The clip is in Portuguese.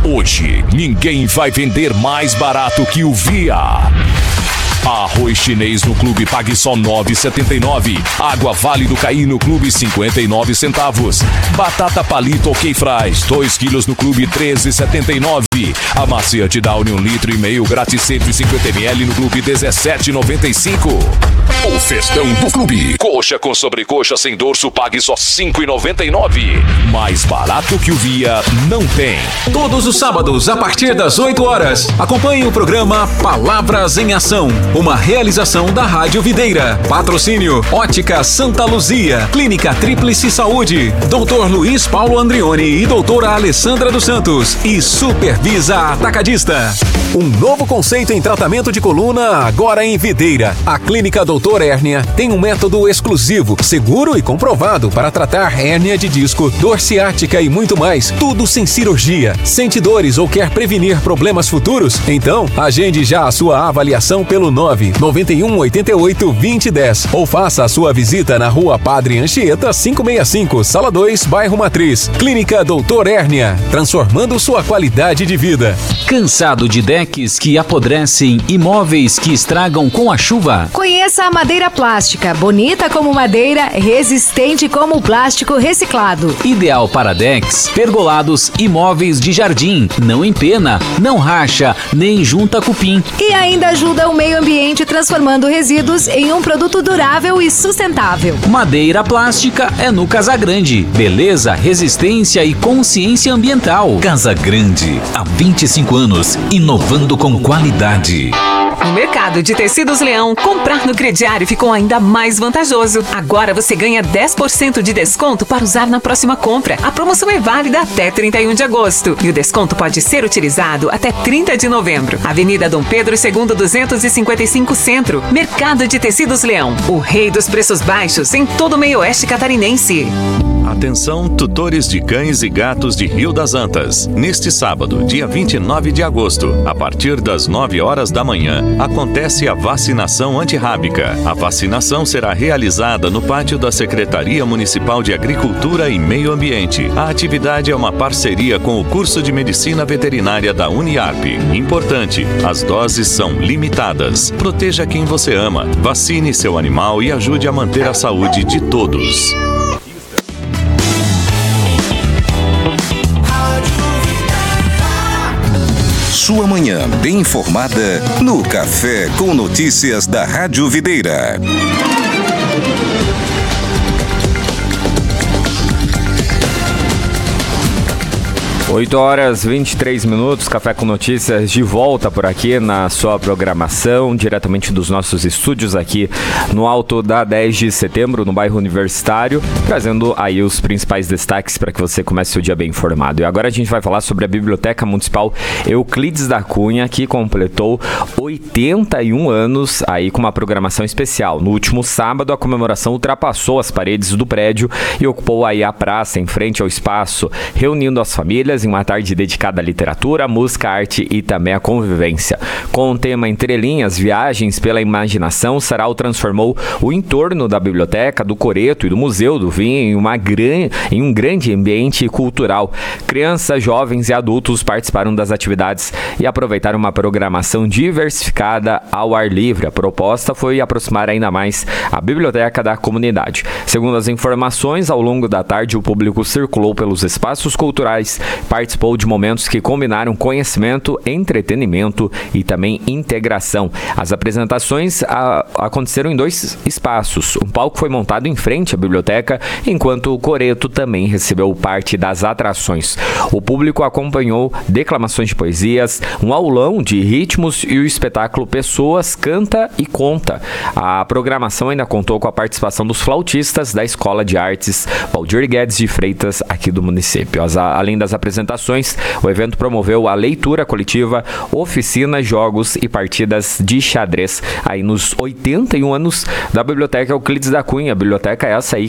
Hoje, ninguém vai vender mais barato que o Via. Arroz chinês no clube pague só R$ 9,79. Água Vale do Caí no clube 59 centavos. Batata palito OK Fries 2 quilos no clube 13,79. Amaciante Downy 1,5 litro grátis 150 ml no clube 17,95. O festão do clube. Coxa com sobrecoxa sem dorso pague só R$ 5,99. Mais barato que o Via não tem. Todos os sábados a partir das 8 horas. Acompanhe o programa Palavras em Ação. Uma realização da Rádio Videira. Patrocínio Ótica Santa Luzia, Clínica Tríplice Saúde, Dr. Luiz Paulo Andrioni e doutora Alessandra dos Santos e Supervisa Atacadista. Um novo conceito em tratamento de coluna agora em Videira. A Clínica Doutor Hérnia tem um método exclusivo, seguro e comprovado para tratar hérnia de disco, dor ciática e muito mais. Tudo sem cirurgia. Sente dores ou quer prevenir problemas futuros? Então, agende já a sua avaliação pelo 991 88 2010 ou faça a sua visita na Rua Padre Anchieta 565, Sala 2, Bairro Matriz. Clínica Doutor Hérnia, transformando sua qualidade de vida. Cansado de decks que apodrecem, imóveis que estragam com a chuva? Conheça a madeira plástica, bonita como madeira, resistente como plástico reciclado. Ideal para decks, pergolados, imóveis de jardim, não empena, não racha, nem junta cupim. E ainda ajuda o meio ambiente transformando resíduos em um produto durável e sustentável. Madeira plástica é no Casagrande. Beleza, resistência e consciência ambiental. Casagrande, há 25 anos, inovando com qualidade. No mercado de tecidos Leão, comprar no crediário ficou ainda mais vantajoso. Agora você ganha 10% de desconto para usar na próxima compra. A promoção é válida até 31 de agosto e o desconto pode ser utilizado até 30 de novembro. Avenida Dom Pedro II 255 Centro. Mercado de tecidos Leão, o rei dos preços baixos em todo o meio-oeste catarinense. Atenção, tutores de cães e gatos de Rio das Antas. Neste sábado, dia 29 de agosto, a partir das 9 horas da manhã, acontece a vacinação antirrábica. A vacinação será realizada no pátio da Secretaria Municipal de Agricultura e Meio Ambiente. A atividade é uma parceria com o curso de Medicina Veterinária da Uniarp. Importante, as doses são limitadas. Proteja quem você ama, vacine seu animal e ajude a manter a saúde de todos. Sua manhã bem informada no Café com Notícias da Rádio Videira. 8 horas 23 minutos, Café com Notícias de volta por aqui na sua programação, diretamente dos nossos estúdios aqui no alto da 10 de setembro, no bairro Universitário, trazendo aí os principais destaques para que você comece o dia bem informado. E agora a gente vai falar sobre a Biblioteca Municipal Euclides da Cunha, que completou 81 anos aí com uma programação especial. No último sábado, a comemoração ultrapassou as paredes do prédio e ocupou aí a praça em frente ao espaço, reunindo as famílias em uma tarde dedicada à literatura, música, arte e também à convivência. Com o tema Entre Linhas, Viagens pela Imaginação, Sarau transformou o entorno da biblioteca, do Coreto e do Museu do Vinho em um grande ambiente cultural. Crianças, jovens e adultos participaram das atividades e aproveitaram uma programação diversificada ao ar livre. A proposta foi aproximar ainda mais a biblioteca da comunidade. Segundo as informações, ao longo da tarde o público circulou pelos espaços culturais, participou de momentos que combinaram conhecimento, entretenimento e também integração. As apresentações aconteceram em 2 espaços. Um palco foi montado em frente à biblioteca, enquanto o Coreto também recebeu parte das atrações. O público acompanhou declamações de poesias, um aulão de ritmos e o espetáculo Pessoas Canta e Conta. A programação ainda contou com a participação dos flautistas da Escola de Artes Valdir Guedes de Freitas, aqui do município. Além das apresentações, o evento promoveu a leitura coletiva, oficinas, jogos e partidas de xadrez aí nos 81 anos da Biblioteca Euclides da Cunha. A biblioteca é essa aí